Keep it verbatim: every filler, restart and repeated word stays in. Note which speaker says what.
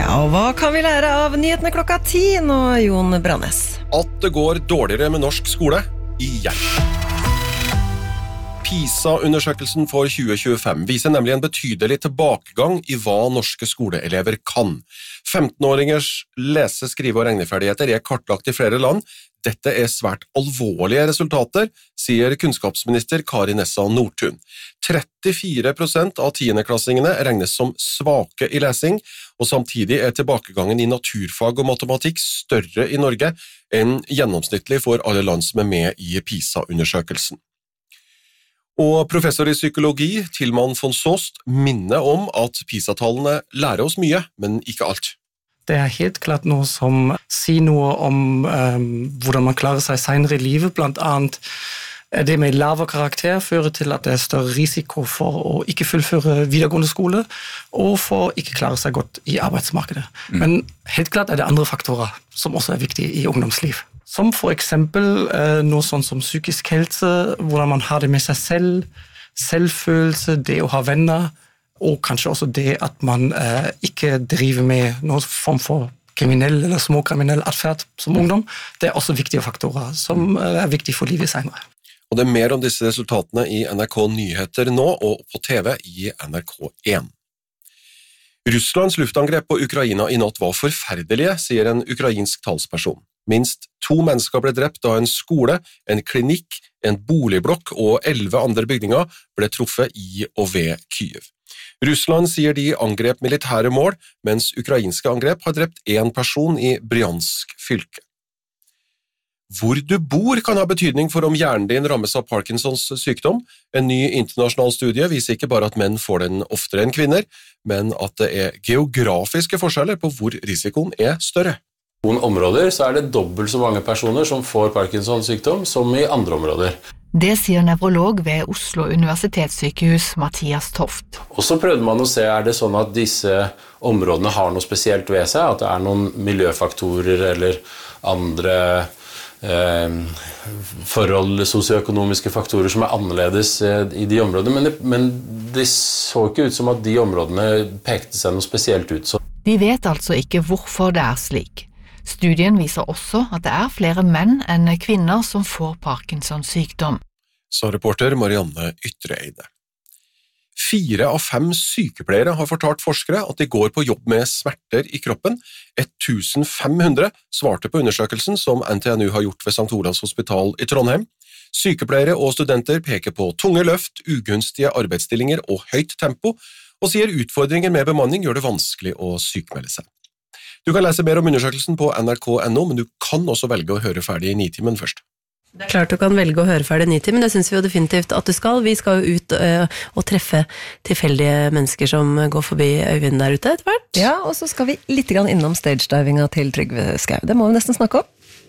Speaker 1: Ja, og hva kan vi lære av nyhetene klokka ti nå, Jon Brannes?
Speaker 2: At det går dårligere med norsk skole igjen. PISA-undersøkelsen for tjue tjuefem viser nemlig en betydelig tilbakegang i hva norske skoleelever kan. femtenåringers lese-, skrive- og regneferdigheter er kartlagt i flere land. Dette er svært alvorlige resultater, sier kunnskapsminister Kari Nessa Nordtun. trettifire prosent av tiendeklassingene regnes som svake i lesing, og samtidig er tilbakegangen i naturfag og matematikk større i Norge enn gjennomsnittlig for alle land som er med i PISA-undersøkelsen. Og professor i psykologi, Tilman von Soest, minner om at PISA-tallene lærer oss mye, men ikke alt.
Speaker 3: Det er helt klart noe som sier noe om um, hvordan man klarer seg senere i livet, blant annet det med lavere karakter fører til at det er større risiko for å ikke fullføre videregående skole, og for å ikke klare seg godt i arbeidsmarkedet. Mm. Men helt klart er det andre faktorer som også er viktige i ungdomsliv. Som for eksempel eh, noe sånn som psykisk helse, hvordan man har det med seg selv, selvfølelse, det å ha venner, og kanskje også det at man eh, ikke driver med noen form for kriminell eller småkriminell atferd som ungdom. Det er også viktige faktorer som eh, er viktige for livet senere.
Speaker 2: Og det er mer om disse resultatene i N R K Nyheter nå og på T V i N R K en. Russlands luftangrep på Ukraina i natt var forferdelige, sier en ukrainsk talsperson. Minst to mennesker ble drept da en skole, en klinikk, en boligblokk og elleve andre bygninger ble truffet i og ved Kyiv. Russland sier de angrep militære mål, mens ukrainske angrep har drept en person i Bryansk fylke. Hvor du bor kan ha betydning for om hjernen din rammes av Parkinsons sykdom. En ny internasjonal studie viser ikke bare at menn får den oftere enn kvinner, men at det er geografiske forskjeller på hvor risikoen er større.
Speaker 4: I noen områder så er det dobbelt så mange personer som får Parkinsons sykdom som i andre områder.
Speaker 5: Det sier nevrolog ved Oslo universitetssykehus Mathias Toft.
Speaker 4: Og så prøvde man å se, er det sånn at disse områdene har noe spesielt ved seg, at det er noen miljøfaktorer eller andre eh, forhold, sosioøkonomiske faktorer som er annerledes eh, i de områdene, men det, men det så ikke ut som at de områdene pekte seg noe spesielt ut. Så.
Speaker 5: De vet altså ikke hvorfor det er slik. Studien viser også at det er flere menn enn kvinner som får Parkinsons sykdom.
Speaker 2: Sa reporter Marianne Ytreide. Fire av fem sykepleiere har fortalt forskere at de går på jobb med smerter i kroppen. tusen fem hundre svarte på undersøkelsen som N T N U har gjort ved Sankt Olavs hospital i Trondheim. Sykepleiere og studenter peker på tunge løft, ugunstige arbeidsstillinger og høyt tempo, og sier utfordringer med bemanning gjør det vanskelig å sykmelde seg. Du kan lese mer om undersøkelsen på N R K punktum N O, men du kan også velge å høre ferdig i Nitimen først.
Speaker 1: Det er klart du kan velge å høre ferdig Nitimen, det synes vi jo definitivt at du skal. Vi skal jo ut uh, og treffe tilfeldige mennesker som går forbi øynene der ute etter hvert.
Speaker 6: Ja, og så skal vi litt grann innom stagedivinga til Trygve Skau. Det må vi nesten snakke om.